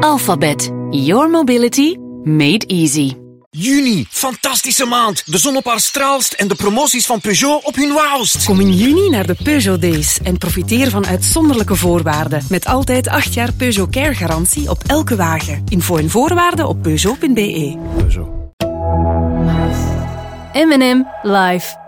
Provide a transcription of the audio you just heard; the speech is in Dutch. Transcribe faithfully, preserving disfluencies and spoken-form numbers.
Alphabet. Your mobility made easy. Juni, fantastische maand. De zon op haar straalst en de promoties van Peugeot op hun wauwst. Kom in juni naar de Peugeot Days en profiteer van uitzonderlijke voorwaarden. Met altijd acht jaar Peugeot Care garantie op elke wagen. Info en voorwaarden op peugeot punt be. Peugeot. M en M live.